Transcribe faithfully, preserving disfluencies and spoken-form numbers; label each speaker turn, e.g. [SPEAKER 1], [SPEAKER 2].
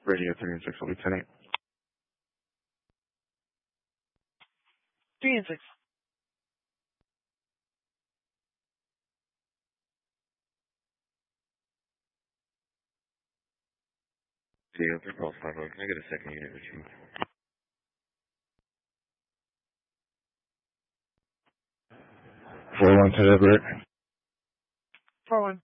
[SPEAKER 1] Radio three and six will be ten eight.
[SPEAKER 2] Three and six.
[SPEAKER 3] Radio three calls five oh. Can I get a second unit retrieve?
[SPEAKER 1] Four one to the Brit.
[SPEAKER 2] Four one.